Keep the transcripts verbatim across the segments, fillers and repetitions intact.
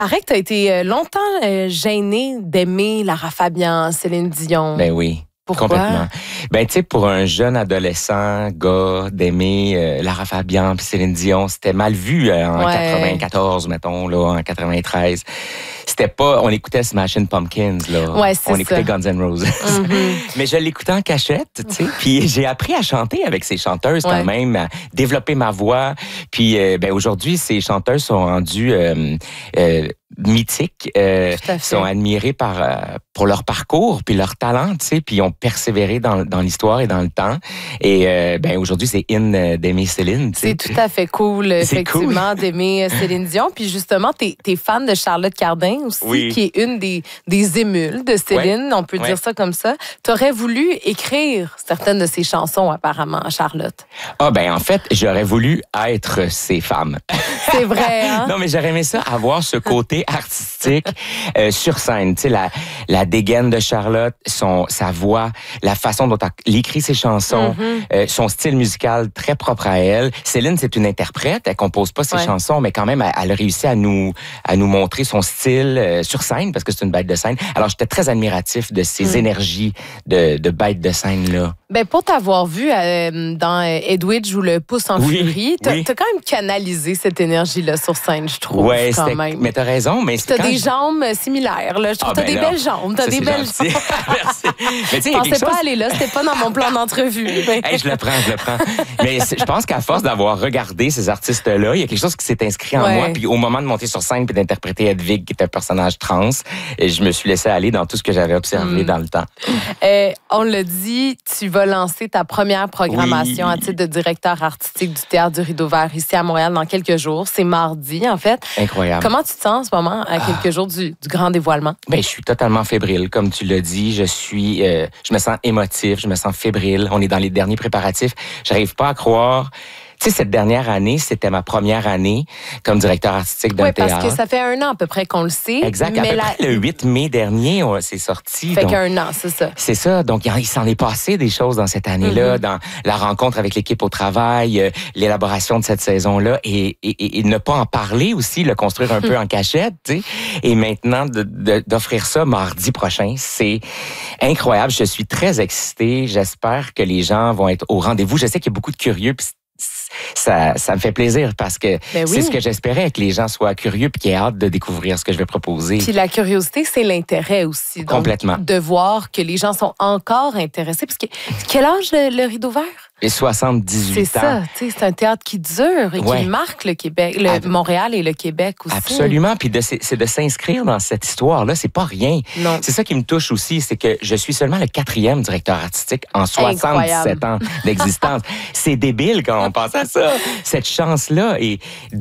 Paraît que tu as été longtemps euh, gênée d'aimer Lara Fabian, Céline Dion. Ben oui. Pourquoi? Complètement. Ben, tu sais, pour un jeune adolescent, gars, d'aimer euh, Lara Fabian puis Céline Dion, c'était mal vu euh, en Ouais. quatre-vingt-quatorze, mettons, là, en quatre-vingt-treize. C'était pas... On écoutait Smashing Pumpkins, là. Ouais, c'est on écoutait ça. Guns N' Roses. Mm-hmm. Mais je l'écoutais en cachette, tu sais. Puis j'ai appris à chanter avec ces chanteuses Ouais. quand même, à développer ma voix. Puis, euh, ben, aujourd'hui, ces chanteuses sont rendues... Euh, euh, mythiques, euh, Tout à fait. sont admirés par euh, pour leur parcours puis leur talent, tu sais, puis ils ont persévéré dans, dans l'histoire et dans le temps. Et euh, ben aujourd'hui, c'est in euh, d'aimer Céline. Tu sais. C'est tout à fait cool, C'est effectivement, d'aimer Céline Dion. Puis justement, t'es es fan de Charlotte Cardin aussi, Oui. qui est une des, des émules de Céline, on peut Ouais. dire ça comme ça. T'aurais voulu écrire certaines de ses chansons, apparemment, Charlotte. Ah ben en fait, j'aurais voulu être ces femmes. C'est vrai, hein? Non, mais j'aurais aimé ça, avoir ce côté artistique euh, sur scène. Tu sais, la, la dégaine de Charlotte, son, sa voix, la façon dont elle écrit ses chansons, Mm-hmm. euh, son style musical très propre à elle. Céline, c'est une interprète, elle compose pas ses Ouais. chansons, mais quand même, elle, elle a réussi à nous, à nous montrer son style euh, sur scène, parce que c'est une bête de scène. Alors, j'étais très admiratif de ces Mm. énergies de, de bête de scène-là. Ben, pour t'avoir vu euh, dans euh, Edwidge ou Le Pouce en Oui, furie, t'as oui. t'as quand même canalisé cette énergie-là sur scène, je trouve, Ouais, quand c'était- même. mais t'as raison, mais Puis c'est t'as quand des je- jambes euh, similaires, là. Je trouve Ah, que t'as ben des non. belles jambes. T'as Ça, des c'est belles gentil. jambes. Merci. Mais tu sais, Je il y a pensais quelque pas chose... aller là, c'était pas dans mon plan d'entrevue. Mais- Hey, je le prends, je le prends. Mais c'est- je pense qu'à force d'avoir regardé ces artistes-là, il y a quelque chose qui s'est inscrit en Ouais. moi. Puis au moment de monter sur scène puis d'interpréter Hedwig, qui est un personnage trans, et je me suis laissé aller dans tout ce que j'avais observé Mm. dans le temps. Euh, on l'a dit, tu vas lancer ta première programmation Oui. à titre de directeur artistique du Théâtre du Rideau Vert ici à Montréal dans quelques jours. C'est mardi, en fait. Incroyable. Comment tu te sens en ce moment, à quelques jours du, du grand dévoilement? Ben, je suis totalement fébrile, comme tu l'as dit. Je suis, euh, je me sens émotif, je me sens fébrile. On est dans les derniers préparatifs. J'arrive pas à croire. Tu sais, cette dernière année, c'était ma première année comme directeur artistique d'un Oui, théâtre. parce que ça fait un an à peu près qu'on le sait. Exact. À mais peu la... près le huit mai dernier, on- c'est sorti. fait donc- qu'un an, c'est ça. C'est ça. Donc, il s'en est passé des choses dans cette année-là, Mm-hmm. dans la rencontre avec l'équipe au travail, euh, l'élaboration de cette saison-là, et, et, et- et ne pas en parler aussi, le construire un peu en cachette, tu sais. Et maintenant, de- de- d'offrir ça mardi prochain, c'est incroyable. Je suis très excitée. J'espère que les gens vont être au rendez-vous. Je sais qu'il y a beaucoup de curieux, puis ça, ça me fait plaisir parce que Ben oui. c'est ce que j'espérais, que les gens soient curieux puis qu'ils aient hâte de découvrir ce que je vais proposer. Puis la curiosité, c'est l'intérêt aussi. Donc, Complètement. de voir que les gens sont encore intéressés. Parce que quel âge le, le Rideau Vert? Et soixante-dix-huit C'est ans. ça, tu sais, c'est un théâtre qui dure et Ouais. qui marque le Québec, le Ah, Montréal et le Québec aussi. Absolument. Puis de, c'est c'est de s'inscrire dans cette histoire-là, c'est pas rien. Non. C'est ça qui me touche aussi, c'est que je suis seulement le quatrième directeur artistique en soixante-dix-sept ans d'existence. C'est débile quand on pense à ça. Cette chance-là et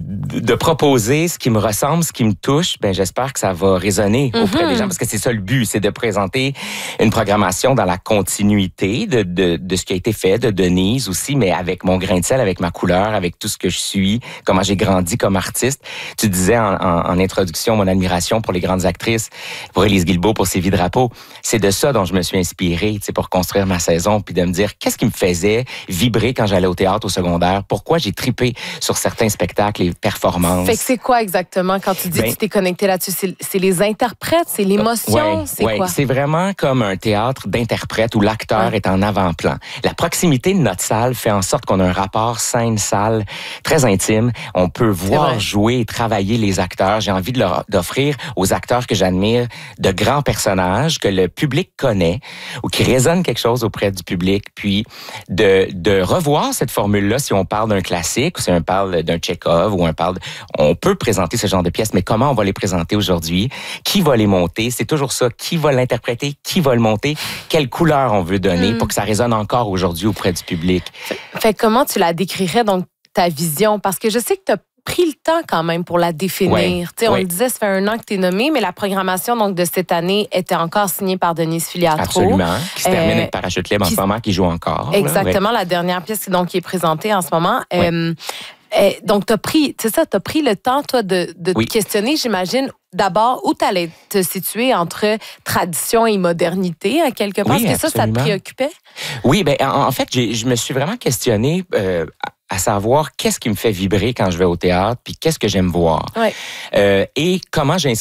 de proposer ce qui me ressemble, ce qui me touche, ben j'espère que ça va résonner auprès des gens parce que c'est ça le but, c'est de présenter une programmation dans la continuité de, de, de ce qui a été fait, de Denis aussi, mais avec mon grain de sel, avec ma couleur, avec tout ce que je suis, comment j'ai grandi comme artiste. Tu disais en, en, en introduction mon admiration pour les grandes actrices, pour Élise Guilbeault, pour Sylvie Drapeau. C'est de ça dont je me suis inspirée, tu sais, pour construire ma saison, puis de me dire qu'est-ce qui me faisait vibrer quand j'allais au théâtre au secondaire, pourquoi j'ai tripé sur certains spectacles et performances. Fait que c'est quoi exactement quand tu dis Ben- que tu t'es connecté là-dessus? C'est c'est les interprètes, c'est l'émotion, Ouais, c'est ouais. quoi? C'est vraiment comme un théâtre d'interprète où l'acteur Ouais. est en avant-plan. La proximité de notre salle fait en sorte qu'on a un rapport scène-salle très intime. On peut voir vrai. jouer et travailler les acteurs. J'ai envie de leur d'offrir aux acteurs que j'admire de grands personnages que le public connaît ou qui résonnent quelque chose auprès du public. Puis de, de revoir cette formule-là si on parle d'un classique ou si on parle d'un Tchekhov ou on parle... de- on peut présenter ce genre de pièces, mais comment on va les présenter aujourd'hui? Qui va les monter? C'est toujours ça. Qui va l'interpréter? Qui va le monter? Quelle couleur on veut donner Mm. pour que ça résonne encore aujourd'hui auprès du public? Fait que comment tu la décrirais, donc, ta vision? Parce que je sais que tu as pris le temps quand même pour la définir. Ouais, Tu sais, on ouais. le disait, ça fait un an que tu es nommé, mais la programmation donc, de cette année était encore signée par Denise Filiatro. Absolument. Qui se termine Euh, avec Parachute Libre en qui- ce moment, qui joue encore. là. Exactement, la dernière pièce donc, qui est présentée en ce moment. Ouais. Euh, euh, donc, tu as pris, c'est ça, tu as pris le temps, toi, de, de Oui. te questionner, j'imagine, d'abord, où tu allais te situer entre tradition et modernité, à quelque part. Oui, Est-ce que ça, ça te absolument. préoccupait? Oui, ben en, en fait, j'ai- je me suis vraiment questionné euh, à savoir qu'est-ce qui me fait vibrer quand je vais au théâtre, puis qu'est-ce que j'aime voir. Ouais. Euh, et comment j'inspire